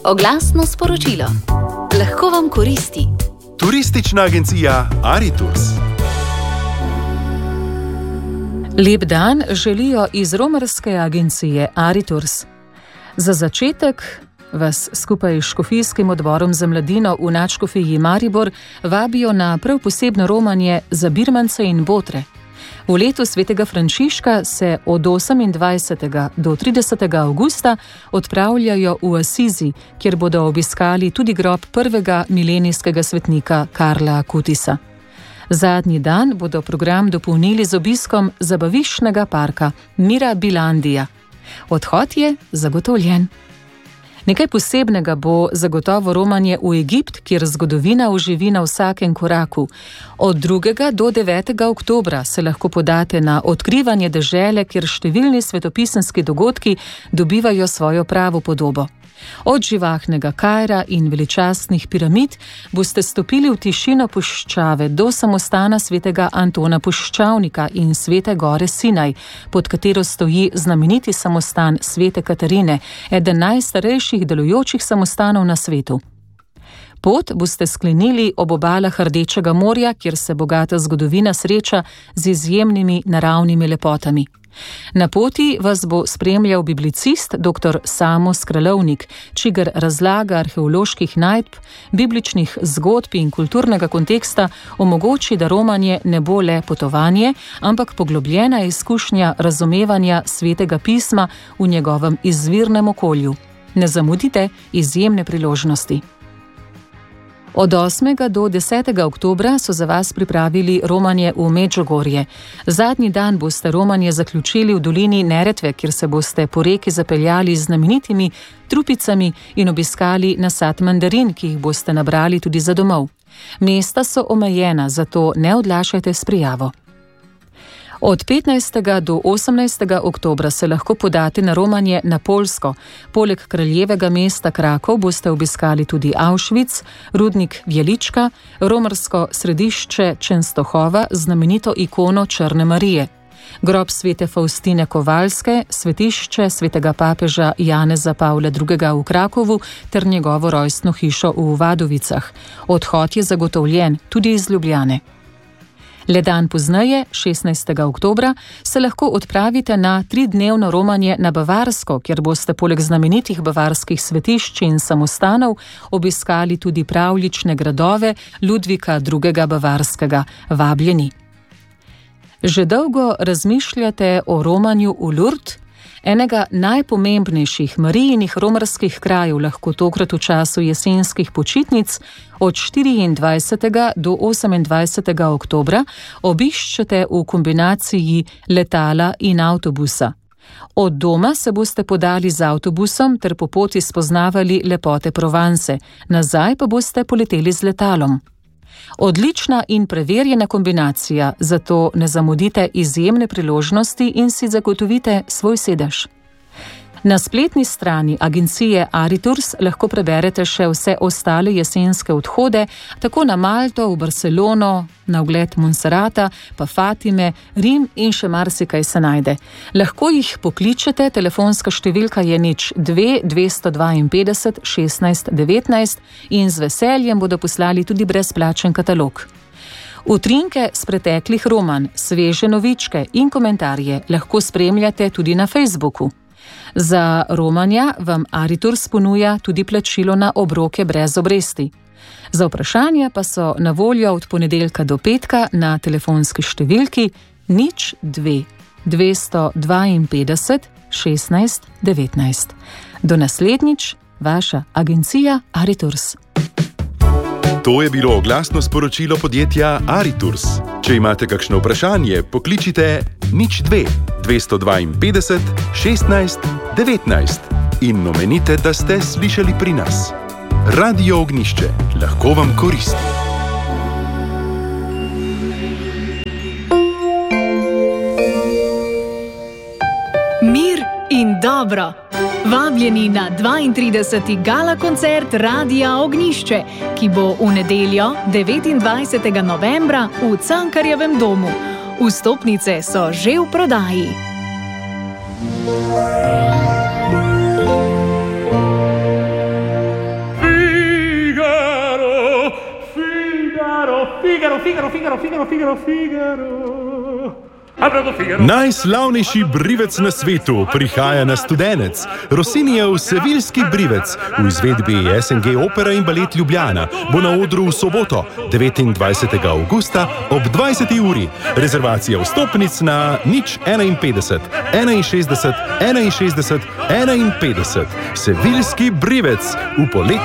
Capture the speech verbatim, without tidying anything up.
Oglasno sporočilo. Lahko vam koristi. Turistična agencija Aritours. Lep dan želijo iz romarske agencije Aritours. Za začetek vas skupaj s škofijskim odborom za mladino v nadškofiji Maribor vabijo na prav posebno romanje za birmance in botre. V letu svetega Frančiška se od osemindvajsetega do tridesetega avgusta odpravljajo v Asizi, kjer bodo obiskali tudi grob prvega milenijskega svetnika Karla Akutisa. Zadnji dan bodo program dopolnili z obiskom zabaviščnega parka Mirabilandija. Odhod je zagotovljen. Nekaj posebnega bo zagotovo romanje v Egipt, kjer zgodovina oživi na vsakem koraku. Od drugega do devetega oktobra se lahko podate na odkrivanje dežele, kjer številni svetopisemski dogodki dobivajo svojo pravo podobo. Od živahnega Kaira in veličastnih piramid boste stopili v tišino puščave do samostana svetega Antona Puščavnika in svete gore Sinaj, pod katero stoji znameniti samostan svete Katarine, eden najstarejših delujočih samostanov na svetu. Pot boste sklenili ob obalah Rdečega morja, kjer se bogata zgodovina sreča z izjemnimi naravnimi lepotami. Na poti vas bo spremljal biblicist dr. Samo Skralovnik, čigar razlaga arheoloških najdb, bibličnih zgodb in kulturnega konteksta omogoči, da romanje ne bo le potovanje, ampak poglobljena izkušnja razumevanja svetega pisma v njegovem izvirnem okolju. Ne zamudite izjemne priložnosti. Od osmega do desetega oktobra so za vas pripravili romanje v Medžugorje. Zadnji dan boste romanje zaključili v dolini Neretve, kjer se boste po reki zapeljali z znamenitimi trupicami in obiskali nasad mandarin, ki jih boste nabrali tudi za domov. Mesta so omejena, zato ne odlašajte s prijavo. Od petnajstega do osemnajstega oktobra se lahko podate na romanje na Poljsko. Poleg kraljevega mesta Krakov boste obiskali tudi Auschwitz, rudnik Vjelička, romarsko središče Čenstohova, znamenito ikono Črne Marije, grob svete Faustine Kovalske, svetišče svetega papeža Janeza Pavla drugega. v Krakovu ter njegovo rojstno hišo v Vadovicah. Odhod je zagotovljen tudi iz Ljubljane. Le dan pozneje, šestnajstega oktobra, se lahko odpravite na tridnevno romanje na Bavarsko, kjer boste poleg znamenitih bavarskih svetišč in samostanov obiskali tudi pravljične gradove Ludvika drugega. Bavarskega. Vabljeni. Že dolgo razmišljate o romanju v Lourdes? Enega najpomembnejših Marijinih romarskih krajev lahko tokrat v času jesenskih počitnic od štiriindvajsetega do osemindvajsetega oktobra obiščete v kombinaciji letala in avtobusa. Od doma se boste podali z avtobusom ter po poti spoznavali lepote Provence, nazaj pa boste poleteli z letalom. Odlična in preverjena kombinacija, zato ne zamudite izjemne priložnosti in si zagotovite svoj sedež. Na spletni strani agencije Aritours lahko preberete še vse ostale jesenske odhode, tako na Malto, v Barcelono, na ogled Monserrata, pa Fatime, Rim in še marsikaj se najde. Lahko jih pokličete, telefonska številka je nič dve dvesto dvainpetdeset šestnajst devetnajst in z veseljem bodo poslali tudi brezplačen katalog. Utrinke z preteklih romanj, sveže novičke in komentarje lahko spremljate tudi na Facebooku. Za romanja vam Aritours ponuja tudi plačilo na obroke brez obresti. Za vprašanja pa so na voljo od ponedeljka do petka na telefonski številki nič dve dvesto dvainpetdeset šestnajst devetnajst. Do naslednjič, vaša agencija Aritours. To je bilo oglasno sporočilo podjetja Aritours. Če imate kakšno vprašanje, pokličite nič dve dvesto dvainpetdeset šestnajst devetnajst in omenite, da ste slišali pri nas. Radio Ognjišče, lahko vam koristi. Mir in dobro. Vabljeni na dvaintrideseti gala koncert Radia Ognjišče, ki bo v nedeljo devetindvajsetega novembra v Cankarjevem domu. Vstopnice so že v prodaji. Figaro, Figaro, Figaro, Figaro, Figaro. Najslavnejši brivec na svetu prihaja na Studenec. Rossinijev Seviljski brivec v izvedbi S N G Opera in Balet Ljubljana bo na odru v soboto, devetindvajsetega avgusta ob dvajseti uri. Rezervacija vstopnic na nič enainpetdeset, enainšestdeset, enainšestdeset, enainpetdeset. Seviljski brivec v poletni